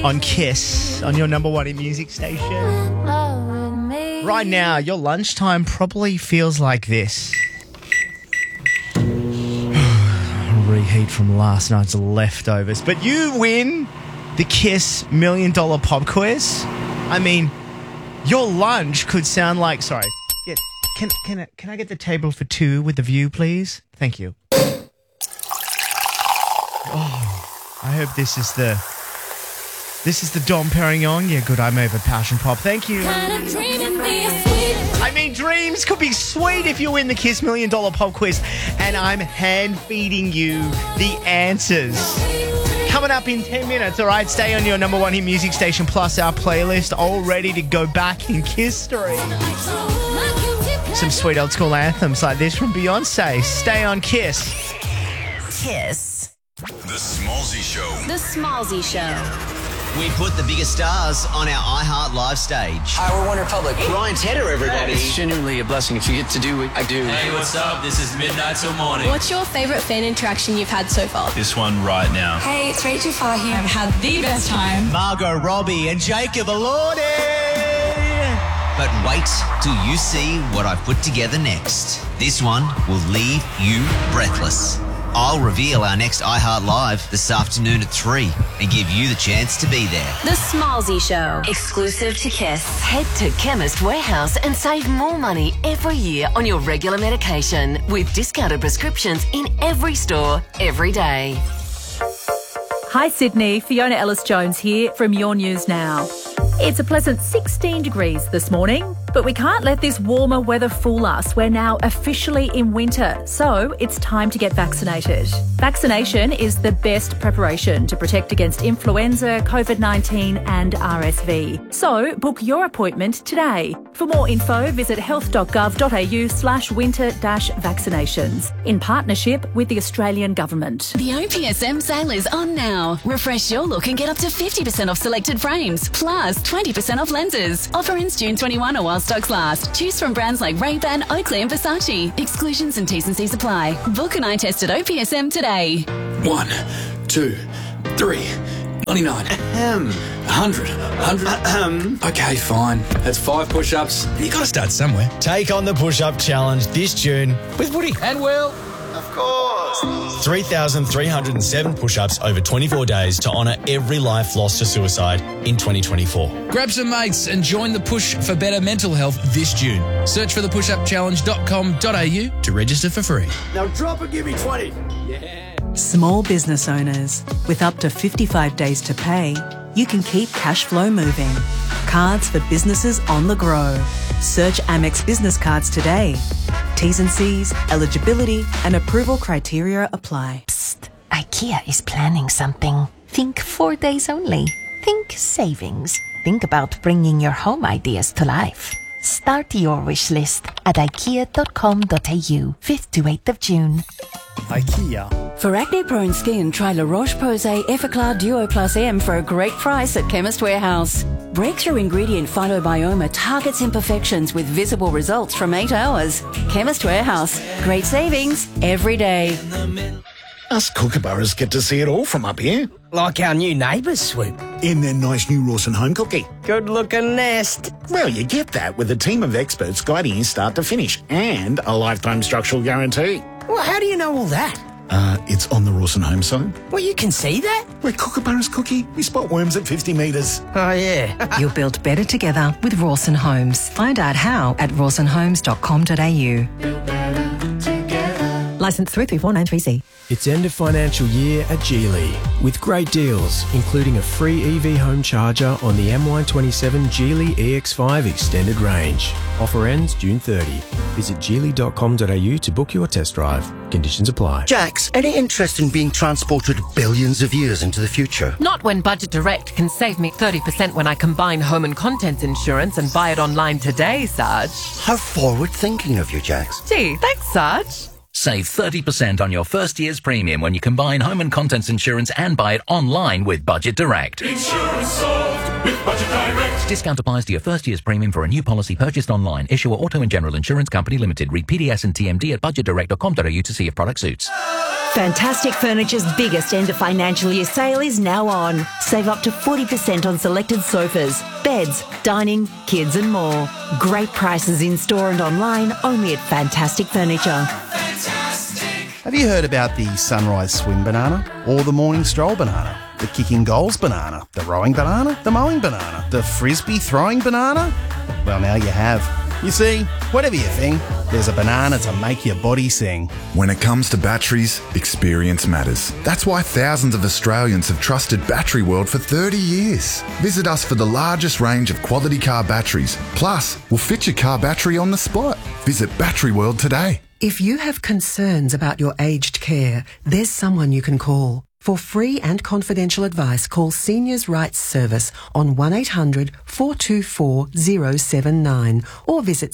on Kiss, on your number one in music station. Right now, your lunchtime probably feels like this. Reheat from last night's leftovers. But you win the Kiss $1 Million Pop Quiz. I mean, your lunch could sound like... Sorry. Yeah, can I get the table for two with the view, please? Thank you. Oh, I hope this is the Dom Perignon. Yeah, good. I made a passion pop. Thank you. I mean, dreams could be sweet if you win the Kiss $1 Million Pop Quiz. And I'm hand-feeding you the answers. Coming up in 10 minutes, all right? Stay on your number one hit music station plus our playlist, all ready to go back in Kiss history. Some sweet old school anthems like this from Beyonce. Stay on Kiss. Kiss. The Smallzy Show. The Smallzy Show. We put the biggest stars on our iHeart Live stage. Hi, we're One Republic. Ryan Tedder, everybody. It's genuinely a blessing to get to do what I do. Hey, what's up? This is Midnight Till Morning. What's your favourite fan interaction you've had so far? This one right now. Hey, it's Rachel Fahey. I've had the best time. Margot Robbie and Jacob Elordi. But wait till you see what I've put together next. This one will leave you breathless. I'll reveal our next iHeart Live this afternoon at 3 and give you the chance to be there. The Smallzy Show. Exclusive to Kiss. Head to Chemist Warehouse and save more money every year on your regular medication with discounted prescriptions in every store, every day. Hi Sydney, Fiona Ellis-Jones here from Your News Now. It's a pleasant 16 degrees this morning, but we can't let this warmer weather fool us. We're now officially in winter, so it's time to get vaccinated. Vaccination is the best preparation to protect against influenza, COVID-19 and RSV. So book your appointment today. For more info, visit health.gov.au/winter-vaccinations in partnership with the Australian Government. The OPSM sale is on now. Refresh your look and get up to 50% off selected frames, plus 20% off lenses. Offer ends June 21 or while stocks last. Choose from brands like Ray-Ban, Oakley and Versace. Exclusions and T's and C's apply. Book an eye test at OPSM today. 1, 2, 3, 99. 100. Okay, fine. That's 5 push-ups. You got to start somewhere. Take on the push-up challenge this June with Woody And Will. Of course. 3,307 push-ups over 24 days to honour every life lost to suicide in 2024. Grab some mates and join the push for better mental health this June. Search for thepushupchallenge.com.au to register for free. Now drop and give me 20. Yeah. Small business owners, with up to 55 days to pay, you can keep cash flow moving. Cards for businesses on the go. Search Amex Business Cards today. T's and C's, eligibility and approval criteria apply. Psst, IKEA is planning something. Think 4 days only. Think savings. Think about bringing your home ideas to life. Start your wish list at ikea.com.au, 5th to 8th of June. IKEA. For acne-prone skin, try La Roche-Posay Effaclar Duo Plus M for a great price at Chemist Warehouse. Breakthrough ingredient Phytobioma targets imperfections with visible results from 8 hours. Chemist Warehouse. Great savings every day. Us kookaburras get to see it all from up here. Like our new neighbours, Swoop. In their nice new Rawson home cookie. Good-looking nest. Well, you get that with a team of experts guiding you start to finish and a lifetime structural guarantee. Well, how do you know all that? It's on the Rawson home site. Well, you can see that? We're kookaburras cookie. We spot worms at 50 metres. Oh, yeah. You're built better together with Rawson Homes. Find out how at rawsonhomes.com.au. Licence 334993C. It's end of financial year at Geely with great deals, including a free EV home charger on the MY27 Geely EX5 extended range. Offer ends June 30. Visit geely.com.au to book your test drive. Conditions apply. Jax, any interest in being transported billions of years into the future? Not when Budget Direct can save me 30% when I combine home and contents insurance and buy it online today, Sarge. How forward-thinking of you, Jax. Gee, thanks, Sarge. Save 30% on your first year's premium when you combine home and contents insurance and buy it online with Budget Direct. Insurance solved. with Budget Direct. Discount applies to your first year's premium for a new policy purchased online. Issuer Auto and General Insurance Company Limited. Read PDS and TMD at budgetdirect.com.au to see if product suits. Fantastic Furniture's biggest end of financial year sale is now on. Save up to 40% on selected sofas, beds, dining, kids and more. Great prices in store and online only at Fantastic Furniture. Have you heard about the sunrise swim banana or the morning stroll banana? The kicking goals banana, the rowing banana, the mowing banana, the frisbee throwing banana? Well, now you have. You see, whatever you think, there's a banana to make your body sing. When it comes to batteries, experience matters. That's why thousands of Australians have trusted Battery World for 30 years. Visit us for the largest range of quality car batteries. Plus, we'll fit your car battery on the spot. Visit Battery World today. If you have concerns about your aged care, there's someone you can call. For free and confidential advice, call Seniors' Rights Service on 1800 424 079 or visit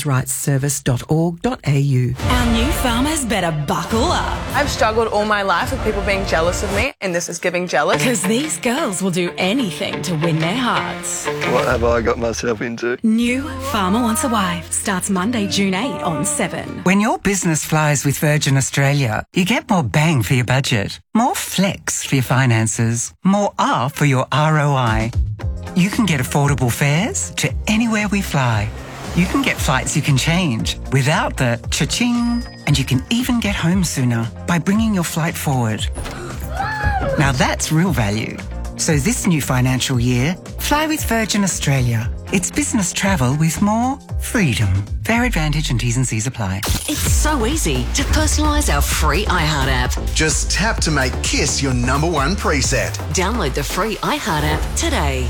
seniorsrightsservice.org.au. Our new farmers better buckle up. I've struggled all my life with people being jealous of me, and this is giving jealous. Because these girls will do anything to win their hearts. What have I got myself into? New Farmer Wants a Wife starts Monday, June 8 on 7. When your business flies with Virgin Australia, you get more bang for your budget, more flex for your finances, more R for your ROI. You can get affordable fares to anywhere we fly. You can get flights you can change without the cha-ching, and you can even get home sooner by bringing your flight forward. Now that's real value. So this new financial year, fly with Virgin Australia. It's business travel with more freedom. Fare advantage and T's and C's apply. It's so easy to personalise our free iHeart app. Just tap to make Kiss your #1 preset. Download the free iHeart app today.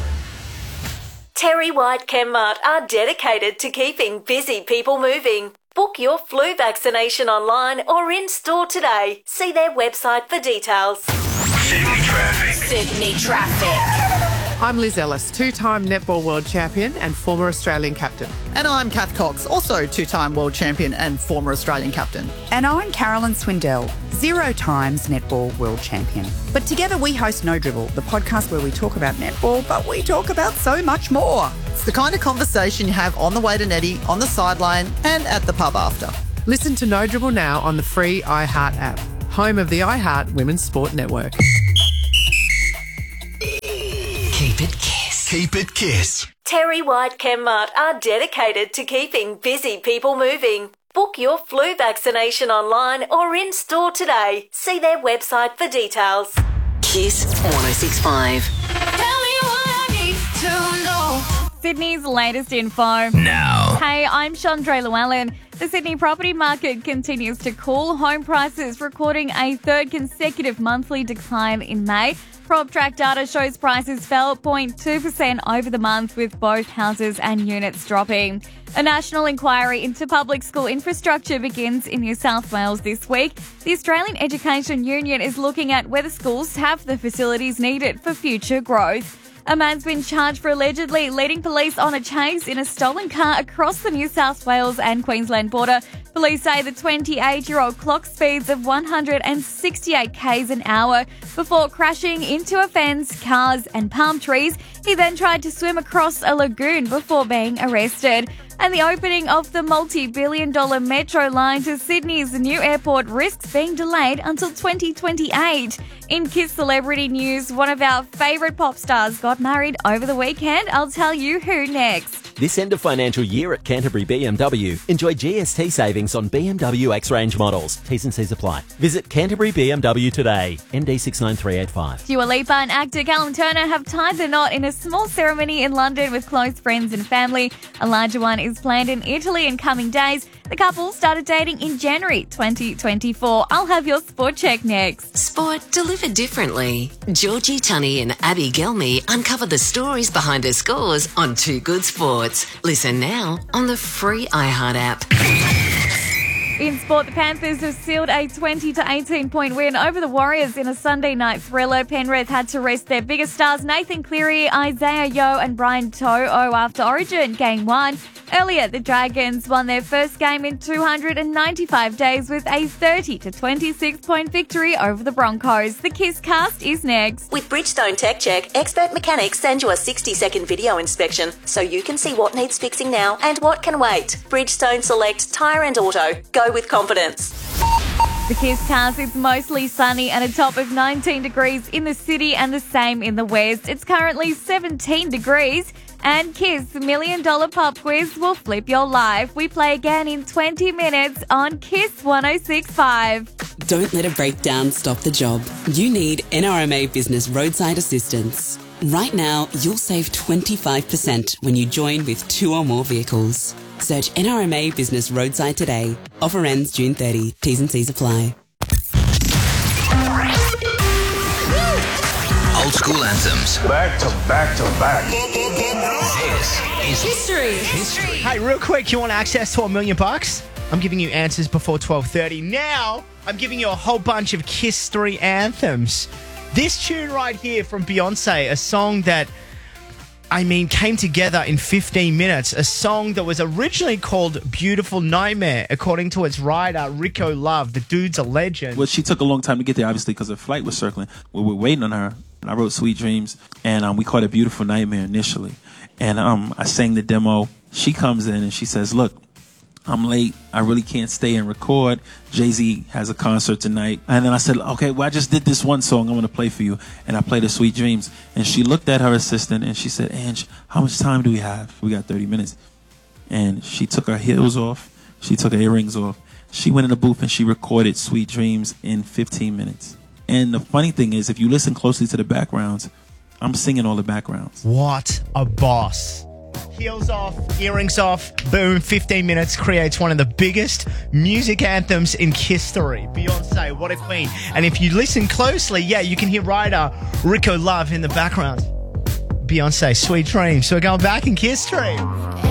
Terry White Chemmart are dedicated to keeping busy people moving. Book your flu vaccination online or in store today. See their website for details. Sydney traffic. Sydney traffic. I'm Liz Ellis, two-time netball world champion and former Australian captain. And I'm Kath Cox, also two-time world champion and former Australian captain. And I'm Carolyn Swindell, 0 times netball world champion. But together we host No Dribble, the podcast where we talk about netball, but we talk about so much more. It's the kind of conversation you have on the way to Netty, on the sideline and at the pub after. Listen to No Dribble now on the free iHeart app, home of the iHeart Women's Sport Network. Keep it Kiss. Keep it Kiss. Terry White Chemmart are dedicated to keeping busy people moving. Book your flu vaccination online or in store today. See their website for details. Kiss 1065. Tell me what I need to know. Sydney's latest info. Now. Hey, I'm Chandra Llewellyn. The Sydney property market continues to cool. Home prices recording a third consecutive monthly decline in May. PropTrack data shows prices fell 0.2% over the month, with both houses and units dropping. A national inquiry into public school infrastructure begins in New South Wales this week. The Australian Education Union is looking at whether schools have the facilities needed for future growth. A man's been charged for allegedly leading police on a chase in a stolen car across the New South Wales and Queensland border. Police say the 28-year-old clocked speeds of 168 k's an hour before crashing into a fence, cars and palm trees. He then tried to swim across a lagoon before being arrested. And the opening of the multi-billion-dollar metro line to Sydney's new airport risks being delayed until 2028. In Kiss Celebrity News, one of our favourite pop stars got married over the weekend. I'll tell you who next. This end of financial year at Canterbury BMW, enjoy GST savings on BMW X-Range models. T's and C's apply. Visit Canterbury BMW today. MD 69385. Dua Lipa and actor Callum Turner have tied the knot in a small ceremony in London with close friends and family. A larger one is planned in Italy in coming days. The couple started dating in January 2024. I'll have your sport check next. Sport delivered differently. Georgie Tunney and Abby Gelmy uncover the stories behind her scores on Too Good Sports. Listen now on the free iHeart app. In sport, the Panthers have sealed a 20 to 18 point win over the Warriors in a Sunday night thriller. Penrith had to rest their biggest stars Nathan Cleary, Isaiah Yeo and Brian To'o after Origin Game 1. Earlier, the Dragons won their first game in 295 days with a 30 to 26 point victory over the Broncos. The Kiss Cast is next. With Bridgestone Tech Check, expert mechanics send you a 60-second video inspection so you can see what needs fixing now and what can wait. Bridgestone Select Tyre and Auto. Go with confidence. The Kiss Cast is mostly sunny and a top of 19 degrees in the city and the same in the west. It's currently 17 degrees. And Kiss $1 Million Pop Quiz will flip your life. We play again in 20 minutes on Kiss 106.5. Don't let a breakdown stop the job. You need NRMA Business Roadside Assistance. Right now, you'll save 25% when you join with 2 or more vehicles. Search NRMA Business Roadside today. Offer ends June 30. T's and C's apply. Old school anthems. Back to back to back. This is History. Hey, real quick, you want access to $1 million? I'm giving you answers before 12:30. Now, I'm giving you a whole bunch of Kiss 3 anthems. This tune right here from Beyonce, a song that, came together in 15 minutes. A song that was originally called Beautiful Nightmare, according to its writer, Rico Love. The dude's a legend. Well, she took a long time to get there, obviously, because her flight was circling. We were waiting on her. I wrote Sweet Dreams, and we called it Beautiful Nightmare initially. And I sang the demo. She comes in, and she says, look, I'm late. I really can't stay and record. Jay-Z has a concert tonight. And then I said, okay, well, I just did this one song I'm going to play for you. And I played her Sweet Dreams. And she looked at her assistant and she said, Ange, how much time do we have? We got 30 minutes. And she took her heels off. She took her earrings off. She went in the booth and she recorded Sweet Dreams in 15 minutes. And the funny thing is, if you listen closely to the backgrounds, I'm singing all the backgrounds. What a boss. Heels off, earrings off, boom, 15 minutes, creates one of the biggest music anthems in history. Beyonce, what a queen. And if you listen closely, you can hear writer Rico Love in the background. Beyonce, Sweet Dreams. So we're going back in history.